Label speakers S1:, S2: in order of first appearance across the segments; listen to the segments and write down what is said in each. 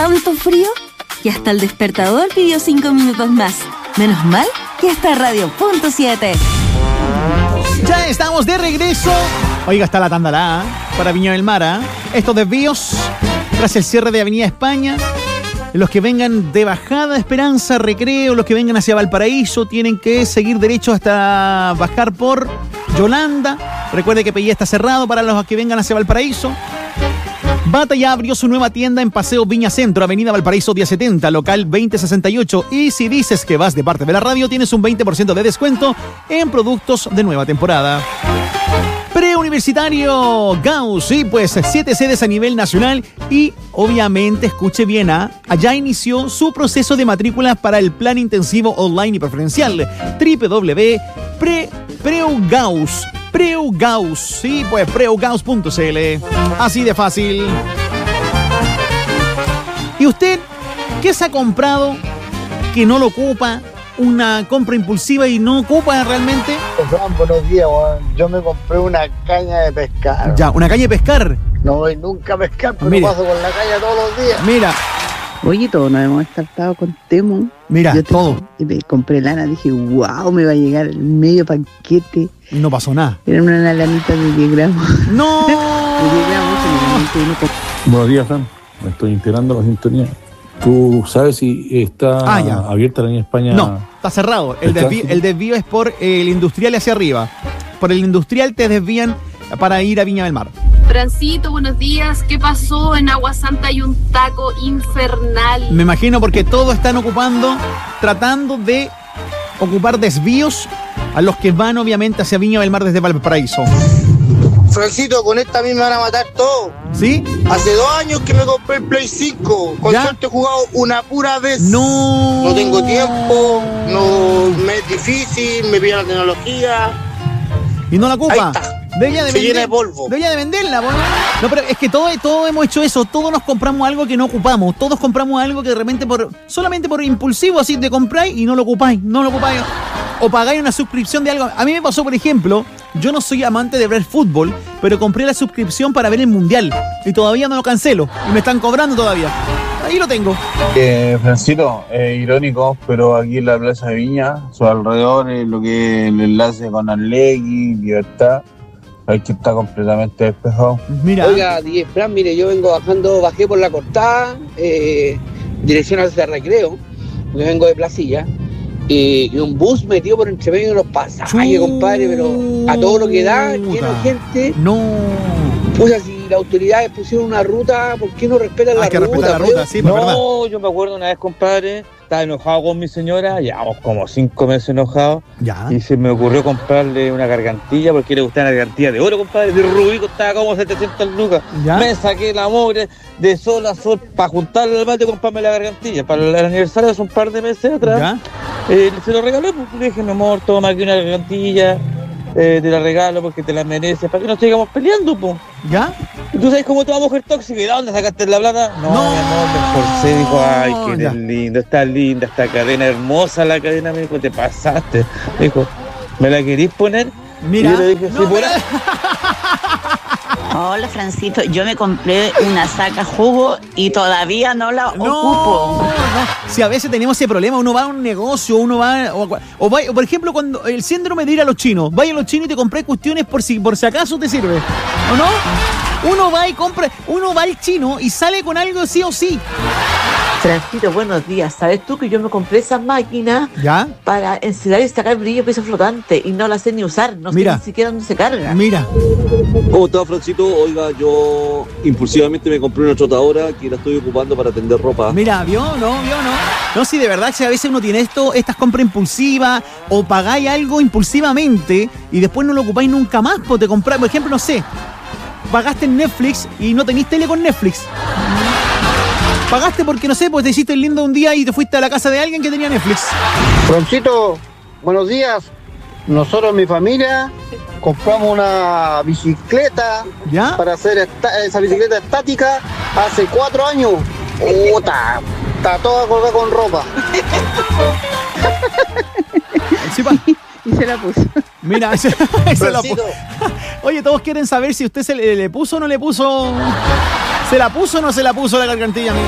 S1: tanto frío que hasta el despertador pidió 5 minutos más. Menos mal que está Radio.7.
S2: Ya estamos de regreso. Oiga, está la tandalá para Viña del Mar, ¿eh? Estos desvíos tras el cierre de Avenida España. Los que vengan de Bajada Esperanza, Recreo, los que vengan hacia Valparaíso, tienen que seguir derecho hasta bajar por Yolanda. Recuerde que Pellé está cerrado para los que vengan hacia Valparaíso. Bata ya abrió su nueva tienda en Paseo Viña Centro, Avenida Valparaíso 1070, local 2068. Y si dices que vas de parte de la radio, tienes un 20% de descuento en productos de nueva temporada. Preuniversitario Gauss, sí, pues 7 sedes a nivel nacional y obviamente, escuche bien, allá inició su proceso de matrículas para el plan intensivo online y preferencial www.preugauss, sí, pues preugauss.cl, así de fácil. ¿Y usted qué se ha comprado que no lo ocupa? Una compra impulsiva y no ocupa realmente.
S3: Buenos días, Juan. Yo me compré una caña de pescar.
S2: Ya, ¿una caña de pescar?
S3: No voy nunca a pescar, pero
S2: mira,
S3: paso con la caña todos los días.
S2: Mira.
S4: Oye, todos nos hemos estartado con Temu.
S2: Mira, todo.
S4: Y me compré lana, dije, wow, me va a llegar el medio paquete.
S2: Y no pasó nada.
S4: Era una lanita de 10 gramos.
S2: ¡No!
S4: De 10 gramos.
S5: Buenos días, Fran. Me estoy integrando a la sintonía. ¿Tú sabes si está abierta la línea España?
S2: No, está cerrado. El desvío es por el Industrial hacia arriba. Por el Industrial te desvían para ir a Viña del Mar.
S6: Francito, buenos días. ¿Qué pasó? En Agua Santa hay un taco infernal.
S2: Me imagino porque todos están tratando de ocupar desvíos a los que van obviamente hacia Viña del Mar desde Valparaíso.
S3: Francito, con esta a mí me van a matar todo.
S2: ¿Sí?
S3: Hace 2 años que me compré el Play 5. Con suerte he jugado una pura vez.
S2: No
S3: tengo tiempo, me es difícil, me pilla la tecnología.
S2: Y no la ocupa.
S3: Se llena de polvo.
S2: Debería de venderla, ¿no? No, pero es que todos hemos hecho eso. Todos nos compramos algo que no ocupamos. Todos compramos algo que de repente solamente por impulsivo así te compráis y no lo ocupáis. O pagáis una suscripción de algo. A mí me pasó, por ejemplo, yo no soy amante de ver fútbol, pero compré la suscripción para ver el Mundial. Y todavía no lo cancelo. Y me están cobrando todavía. Ahí lo tengo.
S7: Francito, irónico, pero aquí en la Plaza de Viña, su alrededor, lo que el enlace con Arlegui, Libertad, hay que estar completamente despejado.
S8: Mira. Oiga, DJ Fran, mire, yo bajé por la Cortada, dirección hacia Recreo, porque vengo de Placilla, y un bus metido por entre medio de los pasajes, compadre, pero a todo lo que da, lleno de gente.
S2: No.
S8: Pues si las autoridades pusieron una ruta, ¿por qué no respetan la ruta? Hay que respetar la ruta, sí,
S9: no, verdad. Yo me acuerdo una vez, compadre, estaba enojado con mi señora, llevamos como 5 meses enojados, y se me ocurrió comprarle una gargantilla, porque le gustaba una gargantilla de oro, compadre, de rubí, costaba como 700 lucas. ¿Ya? Me saqué la mugre de sol a sol para juntarle al bate y comprarme la gargantilla. Para el aniversario hace un par de meses atrás, se lo regalé, pues le dije, mi amor, toma aquí una gargantilla, te la regalo porque te la mereces, para que no sigamos peleando, pues.
S2: ¿Ya?
S9: ¿Y tú sabes cómo toda mujer tóxica? ¿Y de dónde sacaste la plata? No, mi amor, me esforcé. Dijo, ay, que eres lindo, está linda esta cadena, hermosa la cadena. Me dijo, te pasaste. Dijo, ¿me la querís poner?
S2: Mira.
S9: Y yo le dije, sí, por ahí.
S10: Hola, Francito, yo me compré una saca jugo y todavía no la ocupo.
S2: No. Si a veces tenemos ese problema, uno va a un negocio, uno va o por ejemplo, cuando el síndrome de ir a los chinos, vaya a los chinos y te compré cuestiones por si acaso te sirve, ¿o no? Uno va y compra, uno va al chino y sale con algo sí o sí.
S11: Francito, buenos días. ¿Sabes tú que yo me compré esa máquina para encerar y sacar brillo de piso flotante y no la sé ni usar? No sé ni siquiera dónde se carga.
S2: Mira.
S12: ¿Cómo está, Francito? Oiga, yo impulsivamente me compré una trotadora que la estoy ocupando para tender ropa.
S2: Mira, ¿vio? No. No, si de verdad que a veces uno tiene estas compras impulsivas o pagáis algo impulsivamente y después no lo ocupáis nunca más, pues te compráis, por ejemplo, no sé, pagaste en Netflix y no tenéis tele con Netflix. Pagaste porque, no sé, pues te hiciste el lindo un día y te fuiste a la casa de alguien que tenía Netflix.
S3: Roncito, buenos días. Nosotros, mi familia, compramos una bicicleta para hacer esa bicicleta estática hace 4 años. Puta, está toda colgada con ropa.
S4: Y se la puso.
S2: Mira, se la puso. Oye, todos quieren saber si usted se le puso o no le puso. ¿Se la puso o no se la puso la gargantilla, amigo?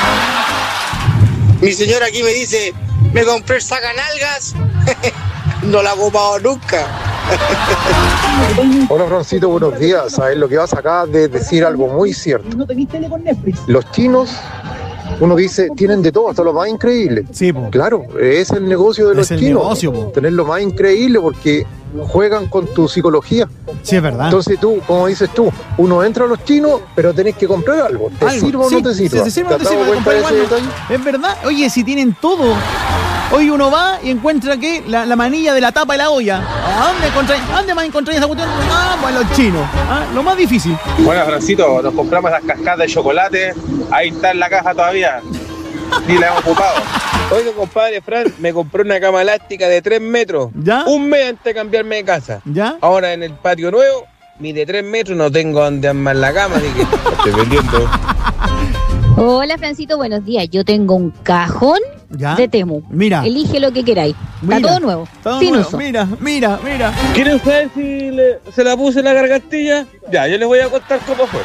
S8: Mi señora aquí me dice, me compré el sacanalgas. No la he ocupado nunca.
S13: Hola, Francito, buenos días. ¿Sabes lo que vas acá de decir algo muy cierto? Los chinos, uno dice, tienen de todo, hasta lo más increíble.
S2: Sí, po.
S13: Claro, es el negocio de los chinos.
S2: Negocio, po.
S13: Tener lo más increíble porque juegan con tu psicología.
S2: Sí, es verdad.
S13: Entonces tú, como dices tú, uno entra a los chinos, pero tenés que comprar algo. ¿Te sirva o no te sirva?
S2: Si te sirve o no te sirve, ese detalle? Es verdad. Oye, si tienen todo. Hoy uno va y encuentra que la manilla de la tapa de la olla. ¿Dónde más encontráis esa cuestión? Ah, pues los chinos. Lo más difícil.
S7: Bueno, Francito, nos compramos las cascadas de chocolate. Ahí está en la caja todavía. Ni la hemos ocupado.
S8: Oiga, compadre Fran, me compré una cama elástica de 3 metros.
S2: ¿Ya?
S8: Un mes antes de cambiarme de casa.
S2: ¿Ya?
S8: Ahora en el patio nuevo, mide 3 metros, no tengo donde armar la cama, así que estoy vendiendo.
S14: Hola, Francito, buenos días. Yo tengo un cajón de Temu.
S2: Mira.
S14: Elige lo que queráis. Está todo nuevo. Sin uso.
S2: Mira.
S9: ¿Quieren saber si se la puse en la gargantilla? Ya, yo les voy a contar cómo fue.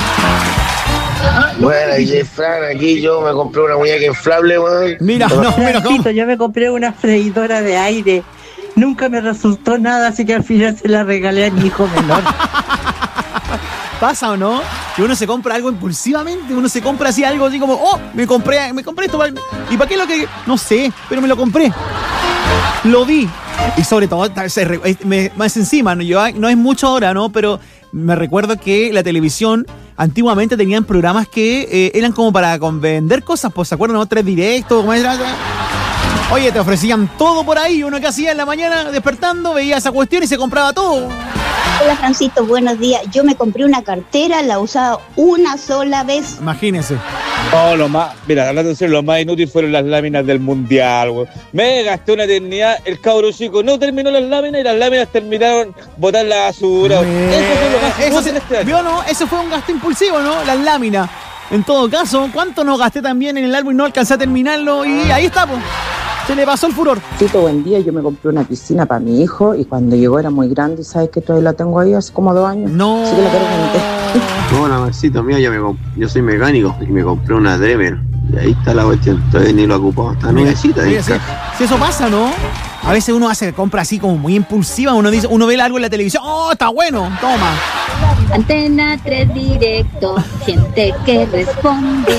S8: Bueno, y Fran, aquí yo me compré una muñeca inflable, weón.
S2: Mira,
S4: Francito, yo me compré una freidora de aire. Nunca me resultó nada, así que al final se la regalé a mi hijo menor.
S2: ¿Pasa o no? Que uno se compra algo impulsivamente, uno se compra así algo así como, me compré esto, ¿y para qué lo que...? No sé, pero me lo compré. Lo vi. Y sobre todo, más encima, no es mucho ahora, ¿no? Pero me recuerdo que la televisión antiguamente tenían programas que eran como para vender cosas, pues, ¿se acuerdan? ¿No? 3 directos, ¿cómo era? Oye, te ofrecían todo por ahí. Uno que hacía en la mañana despertando, veía esa cuestión y se compraba todo.
S15: Hola, Francito, buenos días. Yo me compré una cartera, la usaba una sola vez.
S2: Imagínense.
S9: No, mira, hablando en serio, lo más inútil fueron las láminas del mundial, güey. Me gasté una eternidad, el cabro chico no terminó las láminas y las láminas terminaron botar la basura. Eso fue un gasto impulsivo, ¿no? Las láminas.
S2: En todo caso, ¿cuánto no gasté también en el álbum y no alcancé a terminarlo? Y ahí está, pues. Se le pasó el furor.
S4: Buen día, yo me compré una piscina para mi hijo y cuando llegó era muy grande y sabes que todavía la tengo ahí hace como 2 años.
S2: No.
S4: Así que la quiero vender.
S16: Hola, Maxito, mira, yo soy mecánico y me compré una Dremer. Y ahí está la cuestión, todavía ni lo he ocupado. Está nuevecita.
S2: Si eso pasa, ¿no? A veces uno hace compra así como muy impulsiva, uno ve algo en la televisión, está bueno, toma.
S14: Antena 3 directo, gente que responde.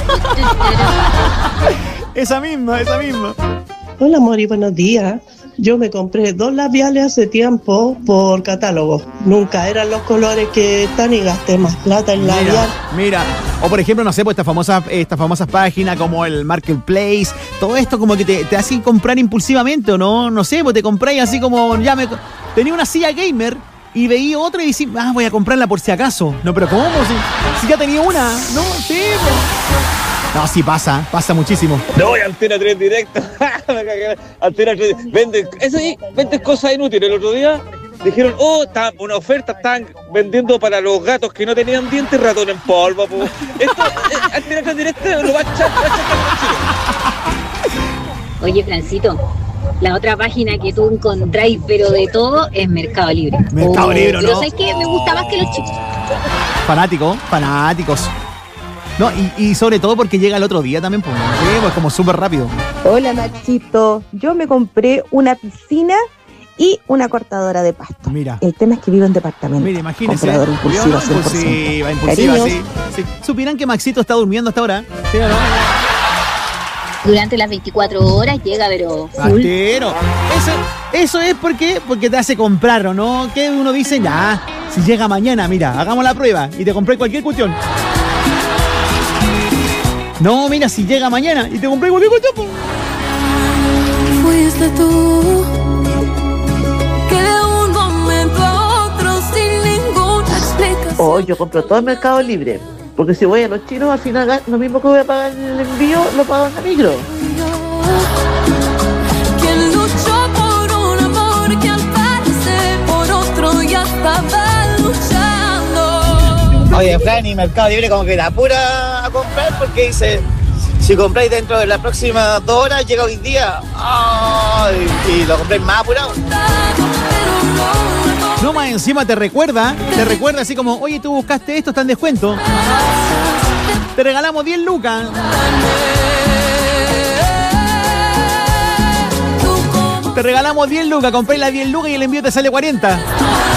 S2: Esa misma.
S17: Hola, Mori, buenos días. Yo me compré 2 labiales hace tiempo por catálogo. Nunca eran los colores que están y gasté más plata en labial.
S2: Mira, o por ejemplo, no sé, pues estas famosas páginas como el Marketplace, todo esto como que te hacen comprar impulsivamente, ¿o no? No sé, pues te compráis así como, tenía una silla gamer y veía otra y decía, voy a comprarla por si acaso. No, pero ¿cómo? Si ya tenía una, ¿no? Sí, pues. No, sí pasa muchísimo.
S9: No, Antena 3 directo. Antena 3 vende cosas inútiles. El otro día dijeron, está una oferta, están vendiendo para los gatos que no tenían dientes ratón en polvo. Po. Esto, Antena 3 directo lo va a echar.
S14: Oye, Francito, la otra página que tú encontráis, pero de todo, es Mercado Libre.
S2: Mercado Libre, ¿no?
S14: Pero ¿sabes qué? Me gusta más que los chicos.
S2: Fanáticos. No, y sobre todo porque llega el otro día también, pues como súper rápido.
S18: Hola, Maxito. Yo me compré una piscina y una cortadora de pasto.
S2: Mira.
S18: El tema es que vivo en departamento.
S2: Mira, imagínense.
S18: Comprador impulsiva, 100%.
S2: Impulsiva, sí. ¿Supieran que Maxito está durmiendo hasta ahora? ¿Sí o no?
S14: Durante las 24 horas llega, pero full.
S2: Eso es porque te hace comprar, ¿o no? Que uno dice, si llega mañana, mira, hagamos la prueba y te compré cualquier cuestión. No, mira, si llega mañana y te compré cualquier cuestión.
S19: Fuiste tú que de un momento a otro sin ninguna explicación.
S11: Yo compro todo en Mercado Libre. Porque si voy a los chinos, al final lo mismo que voy a pagar en el envío, lo pago en la micro.
S19: Quien luchó por un amor que al parecer por otro ya estaba luchando.
S8: Oye, Fran, y Mercado Libre como que da pura a comprar porque dice, si compráis dentro de las próximas 2 horas, llega hoy día. Y lo compráis más apurado.
S2: No, más encima te recuerda así como, oye, tú buscaste esto, está en descuento. Te regalamos 10 lucas. Te regalamos 10 lucas, compré las 10 lucas y el envío te sale 40.